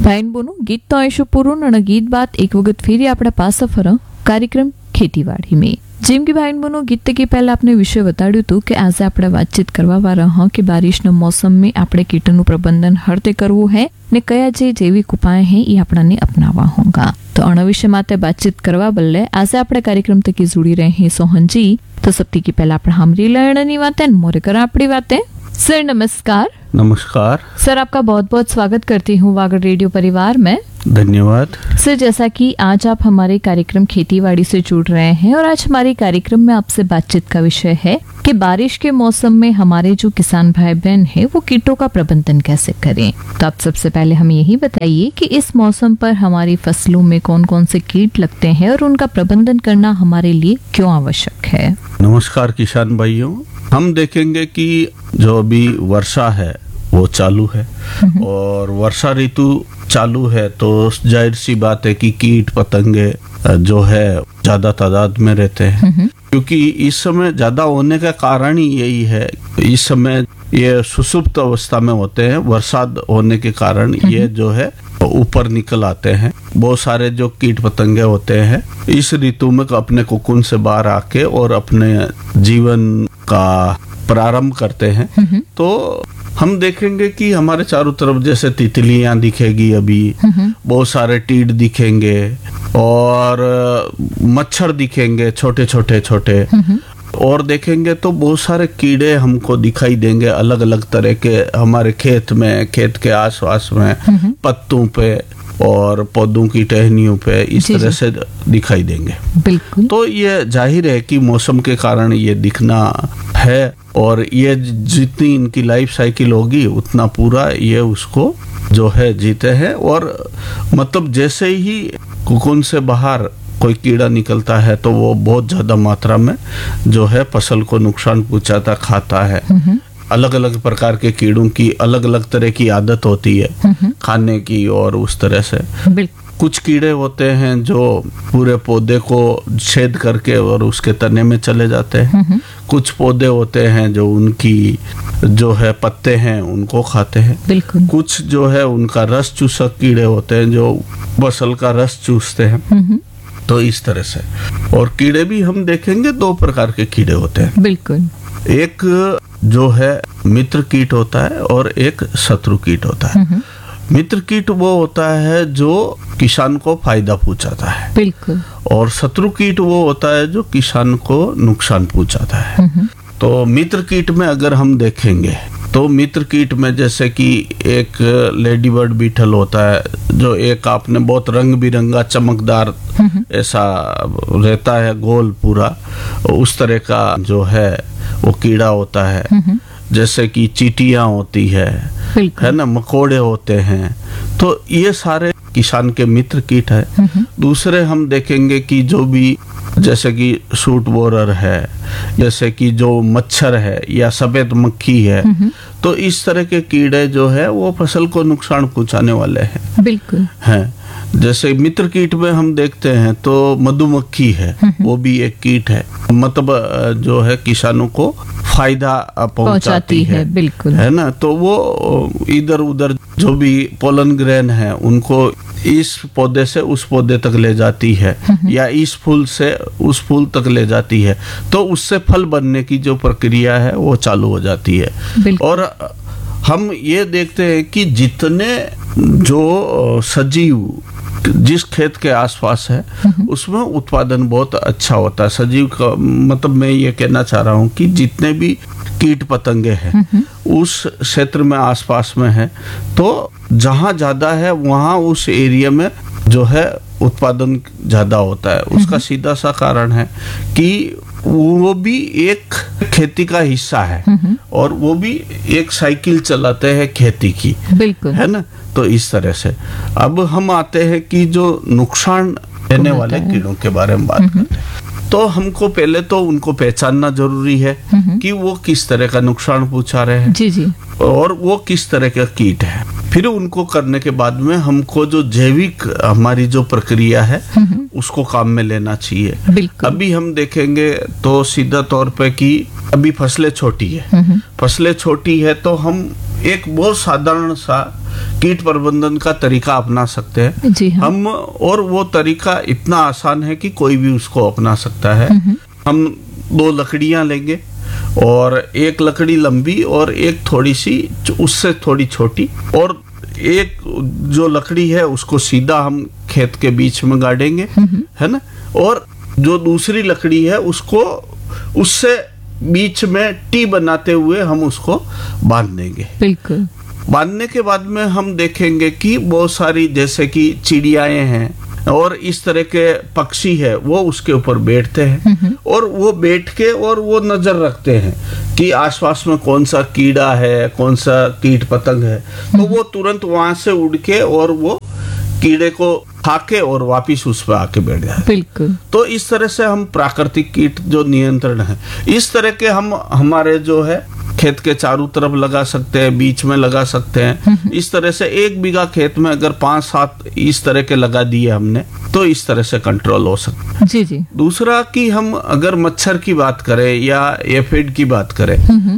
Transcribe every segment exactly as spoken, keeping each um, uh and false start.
ભાઈન બોનું ગીત તો આવીશું પૂરું અને ગીત બાદ એક વખત ફેરી આપણા પાછા ફર કાર્યક્રમ ખેતીવાડી में જેમ કે ભાઈન બોનું ગીત તકી પહેલા આપણે વિષય બતાડ્યું હતું કે આજે આપણે વાતચીત કરવા વાળા હા કે બારિશના મોસમમાં આપણે કીટનું પ્રબંધન હરતે કરવું है ने कया जे जैविक उपाय हैं ये अपनाने अपनावा होगा। तो अण विषय माते बातचीत करवा बल्ले आज आपणे कार्यक्रम तक जुड़ी रहे हैं सोहन जी। तो सबती की पहला आपण हमरी लयणनी वाते मोरे करा आपड़ी वाते। सर नमस्कार। नमस्कार सर, आपका बहुत बहुत स्वागत करती हूँ वागड़ रेडियो परिवार में। धन्यवाद सर, जैसा कि आज आप हमारे कार्यक्रम खेतीबाड़ी से जुड़ रहे हैं और आज हमारे कार्यक्रम में आपसे बातचीत का विषय है कि बारिश के मौसम में हमारे जो किसान भाई बहन हैं वो कीटों का प्रबंधन कैसे करें। तो आप सबसे पहले हमें यही बताइए कि इस मौसम पर हमारी फसलों में कौन कौन से कीट लगते हैं और उनका प्रबंधन करना हमारे लिए क्यों आवश्यक है। नमस्कार किसान भाइयों, हम देखेंगे कि जो अभी वर्षा है वो चालू है और वर्षा ऋतु चालू है तो जाहिर सी बात है कि कीट पतंगे जो है ज्यादा तादाद में रहते हैं, क्योंकि इस समय ज्यादा होने का कारण ही यही है। इस समय ये सुसुप्त अवस्था में होते हैं, बरसात होने के कारण ये जो है ऊपर निकल आते हैं। बहुत सारे जो कीट पतंगे होते हैं इस ऋतु में अपने कोकून से बाहर आके और अपने जीवन का प्रारंभ करते हैं। तो हम देखेंगे कि हमारे चारों तरफ जैसे तितलियां दिखेगी, अभी बहुत सारे टीड दिखेंगे और मच्छर दिखेंगे छोटे छोटे छोटे, और देखेंगे तो बहुत सारे कीड़े हमको दिखाई देंगे अलग अलग तरह के हमारे खेत में, खेत के आसपास में, पत्तों पे और पौधों की टहनियों पे इस तरह से दिखाई देंगे। बिल्कुल। तो ये जाहिर है कि मौसम के कारण ये दिखना है और ये जितनी इनकी लाइफ साइकिल होगी उतना पूरा ये उसको जो है जीते हैं। और मतलब जैसे ही कोकून से बाहर कोई कीड़ा निकलता है तो वो बहुत ज्यादा मात्रा में जो है फसल को नुकसान पहुंचाता, खाता है। अलग अलग प्रकार के कीड़ों की अलग अलग तरह की आदत होती है खाने की, और उस तरह से कुछ कीड़े होते हैं जो पूरे पौधे को छेद करके और उसके तने में चले जाते हैं। कुछ पौधे होते हैं जो उनकी जो है पत्ते हैं उनको खाते हैं। कुछ जो है उनका रस चूसक कीड़े होते हैं जो फसल का रस चूसते हैं। तो इस तरह से, और कीड़े भी हम देखेंगे दो प्रकार के कीड़े होते हैं। बिल्कुल। एक जो है मित्र कीट होता है और एक शत्रु कीट होता है। मित्र कीट वो होता है जो किसान को फायदा पहुंचाता है। बिल्कुल। और शत्रु कीट वो होता है जो किसान को नुकसान पहुंचाता है। तो मित्र कीट में अगर हम देखेंगे तो मित्र कीट में जैसे कि एक लेडी बर्ड बीटल होता है जो एक आपने बहुत रंग बिरंगा चमकदार ऐसा रहता है, गोल पूरा उस तरह का जो है वो कीड़ा होता है। जैसे कि चींटियां होती है है ना, मकोड़े होते हैं। तो ये सारे किसान के मित्र कीट है। दूसरे हम देखेंगे कि जो भी जैसे कि सूट बोरर है, जैसे कि जो मच्छर है या सफेद मक्खी है, तो इस तरह के कीड़े जो है वो फसल को नुकसान पहुंचाने वाले हैं। बिल्कुल हैं। जैसे मित्र कीट में हम देखते हैं तो मधुमक्खी है, वो भी एक कीट है, मतलब जो है किसानों को फायदा पहुंचाती है, है। बिल्कुल है ना। तो वो इधर उधर जो भी पोलन ग्रेन है उनको इस पौधे से उस पौधे तक ले जाती है या इस फूल से उस फूल तक ले जाती है, तो उससे फल बनने की जो प्रक्रिया है वो चालू हो जाती है। और हम ये देखते हैं कि जितने जो सजीव जिस खेत के आसपास है उसमें उत्पादन बहुत अच्छा होता है। सजीव का मतलब मैं ये कहना चाह रहा हूँ कि जितने भी कीट पतंगे हैं उस क्षेत्र में आसपास में है, तो जहाँ ज्यादा है वहाँ उस एरिया में जो है उत्पादन ज्यादा होता है। उसका सीधा सा कारण है कि वो भी एक खेती का हिस्सा है और वो भी एक साइकिल चलाते हैं खेती की। बिल्कुल। है ना। तो इस तरह से अब हम आते हैं कि जो नुकसान देने वाले कीड़ों के बारे में बात करते हैं। तो हमको पहले तो उनको पहचानना जरूरी है कि वो किस तरह का नुकसान पहुंचा रहे हैं। जी जी। और वो किस तरह का कीट है। फिर उनको करने के बाद में हमको जो जैविक हमारी जो प्रक्रिया है उसको काम में लेना चाहिए। अभी हम देखेंगे तो सीधा तौर पे कि अभी फसलें छोटी है, फसलें छोटी है तो हम एक बहुत साधारण सा कीट प्रबंधन का तरीका अपना सकते हैं। जी हाँ। हम, और वो तरीका इतना आसान है कि कोई भी उसको अपना सकता है। हम दो लकड़ियां लेंगे और एक लकड़ी लंबी और एक थोड़ी सी उससे थोड़ी छोटी, और एक जो लकड़ी है उसको सीधा हम खेत के बीच में गाड़ेंगे, है ना, और जो दूसरी लकड़ी है उसको उससे बीच में टी बनाते हुए हम उसको बांध देंगे। बिल्कुल। बांधने के बाद में हम देखेंगे कि बहुत सारी जैसे कि चिड़ियाएं हैं और इस तरह के पक्षी है वो उसके ऊपर बैठते हैं, और वो बैठ के और वो नजर रखते हैं कि आसपास में कौन सा कीड़ा है, कौन सा कीट पतंग है, तो वो तुरंत वहां से उड़ के और वो कीड़े को खा के और वापिस उस पर आके बैठ जाए। बिल्कुल। तो इस तरह से हम प्राकृतिक कीट जो नियंत्रण है, इस तरह के हम हमारे जो है खेत के चारों तरफ लगा सकते हैं, बीच में लगा सकते हैं। इस तरह से एक बीघा खेत में अगर पांच सात इस तरह के लगा दिए हमने तो इस तरह से कंट्रोल हो सकता है। जी जी। दूसरा कि हम अगर मच्छर की बात करें या एफिड की बात करें,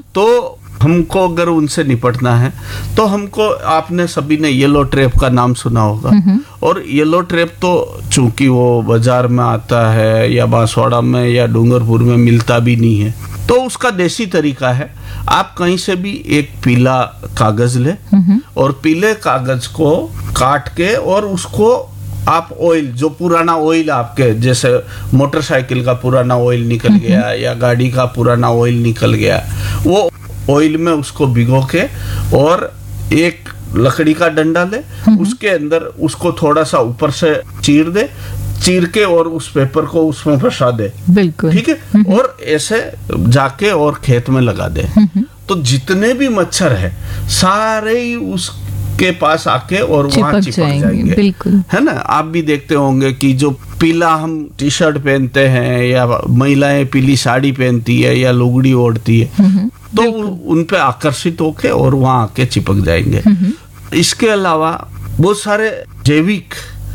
तो हमको अगर उनसे निपटना है तो हमको, आपने सभी ने येलो ट्रैप का नाम सुना होगा, और येलो ट्रैप तो चूंकि वो बाजार में आता है या बांसवाड़ा में या डूंगरपुर में मिलता भी नहीं है, तो उसका देसी तरीका है, आप कहीं से भी एक पीला कागज ले और पीले कागज को काट के और उसको आप ऑयल, जो पुराना ऑयल आपके जैसे मोटरसाइकिल का पुराना ऑयल निकल गया या गाड़ी का पुराना ऑयल निकल गया, वो ऑयल में उसको भिगो के और एक लकड़ी का डंडा ले, उसके अंदर उसको थोड़ा सा ऊपर से चीर दे, चीर के और उस पेपर को उसमें फंसा दे। बिल्कुल। ठीक है, और ऐसे जाके और खेत में लगा दे, तो जितने भी मच्छर है सारे ही उसके पास आके और वहां चिपक जाएंगे, जाएंगे। बिल्कुल। है ना, आप भी देखते होंगे कि जो पीला हम टी शर्ट पहनते हैं या महिलाएं पीली साड़ी पहनती है या लुगड़ी ओढ़ती है, तो उन पे आकर्षित होके और वहां आके चिपक जाएंगे। इसके अलावा बहुत सारे जैविक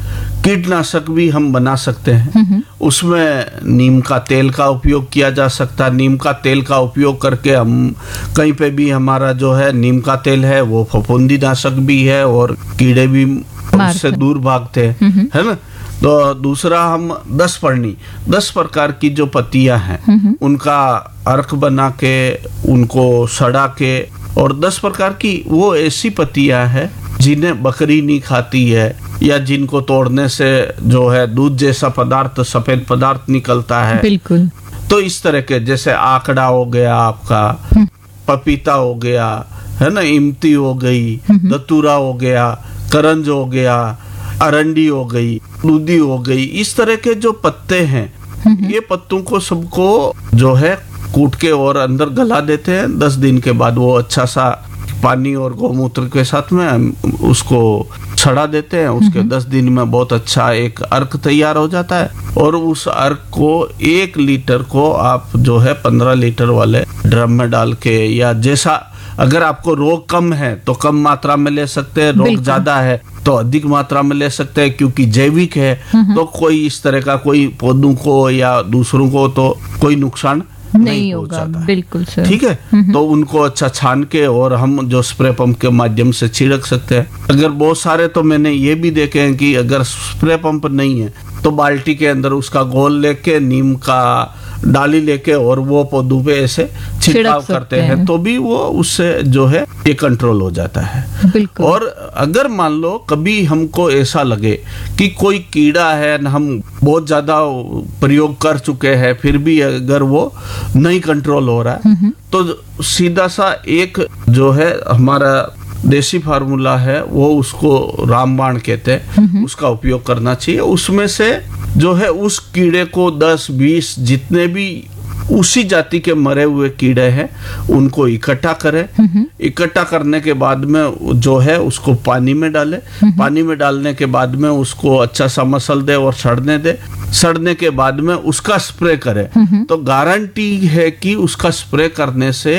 कीटनाशक भी हम बना सकते हैं। उसमें नीम का तेल का उपयोग किया जा सकता है। नीम का तेल का उपयोग करके हम कहीं पे भी, हमारा जो है नीम का तेल है वो फफूंदी नाशक भी है और कीड़े भी उससे दूर भागते हैं, है ना। तो दूसरा, हम दस पर्णी दस प्रकार की जो पत्तियां हैं उनका अर्क बना के उनको सड़ा के, और दस प्रकार की वो ऐसी पत्तियां हैं जिन्हें बकरी नहीं खाती है या जिनको तोड़ने से जो है दूध जैसा पदार्थ, सफेद पदार्थ निकलता है। बिल्कुल। तो इस तरह के जैसे आकड़ा हो गया आपका, पपीता हो गया, है ना, इमती हो गई, दतूरा हो गया, करंज हो गया, अरंडी हो गई, दूधी हो गई, इस तरह के जो पत्ते हैं, ये पत्तों को सबको जो है कूट के और अंदर गला देते हैं। दस दिन के बाद वो अच्छा सा पानी और गौमूत्र के साथ में उसको छड़ा देते हैं। उसके दस दिन में बहुत अच्छा एक अर्क तैयार हो जाता है, और उस अर्क को एक लीटर को आप जो है पंद्रह लीटर वाले ड्रम में डाल के, या जैसा, अगर आपको रोग कम है तो कम मात्रा में ले सकते हैं, रोग ज्यादा है तो अधिक मात्रा में ले सकते हैं, क्योंकि जैविक है तो कोई इस तरह का कोई पौधों को या दूसरों को तो कोई नुकसान नहीं, नहीं होगा। बिल्कुल सर। ठीक है, तो उनको अच्छा छान के और हम जो स्प्रे पंप के माध्यम से छिड़क सकते हैं। अगर बहुत सारे तो मैंने ये भी देखे हैं कि अगर स्प्रे पंप नहीं है तो बाल्टी के अंदर उसका घोल लेके, नीम का डाली लेके और वो पौधों पे ऐसे छिड़काव करते हैं, तो भी वो उससे जो है ये कंट्रोल हो जाता है। बिल्कुल। और अगर मान लो कभी हमको ऐसा लगे कि कोई कीड़ा है, हम बहुत ज्यादा प्रयोग कर चुके हैं फिर भी अगर वो नहीं कंट्रोल हो रहा है, तो सीधा सा एक जो है हमारा देसी फार्मूला है, वो उसको रामबाण कहते हैं, उसका उपयोग करना चाहिए। उसमें से जो है उस कीड़े को दस बीस जितने भी उसी जाति के मरे हुए कीड़े हैं उनको इकट्ठा करें। इकट्ठा करने के बाद में जो है उसको पानी में डालें। पानी में डालने के बाद में उसको अच्छा सा मसल दे और सड़ने दे। सड़ने के बाद में उसका स्प्रे करें, तो गारंटी है कि उसका स्प्रे करने से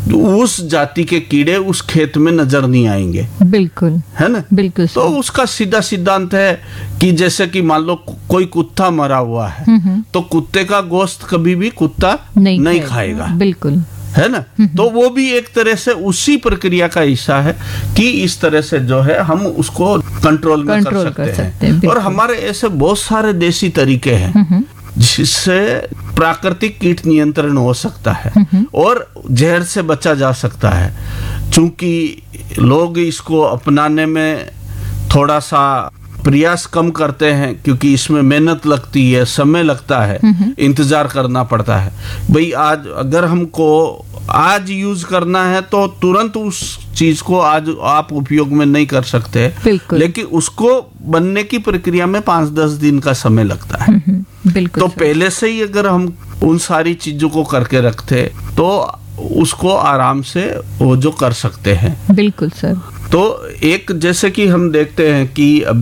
उस जाति के कीड़े उस खेत में नजर नहीं आएंगे। बिल्कुल, है ना। बिल्कुल। तो उसका सीधा सिद्धांत है कि जैसे कि मान लो कोई कुत्ता मरा हुआ है तो कुत्ते का गोश्त कभी भी कुत्ता नहीं, नहीं खाएगा। बिल्कुल। है ना। तो वो भी एक तरह से उसी प्रक्रिया का हिस्सा है कि इस तरह से जो है हम उसको कंट्रोल में कर कंट्रोल सकते, कर सकते हैं, हैं, और बिल्कुल। हमारे ऐसे बहुत सारे देसी तरीके हैं जिससे प्राकृतिक कीट नियंत्रण हो सकता है और जहर से बचा जा सकता है। चूंकि लोग इसको अपनाने में थोड़ा सा प्रयास कम करते हैं क्योंकि इसमें मेहनत लगती है, समय लगता है, इंतजार करना पड़ता है। भाई आज अगर हमको आज यूज करना है तो तुरंत उस चीज को आज आप उपयोग में नहीं कर सकते, बिल्कुल। लेकिन उसको बनने की प्रक्रिया में पाँच दस दिन का समय लगता है। बिल्कुल तो सर। पहले से ही अगर हम उन सारी चीजों को करके रखते तो उसको आराम से वो जो कर सकते हैं। बिल्कुल सर। तो एक जैसे कि हम देखते हैं कि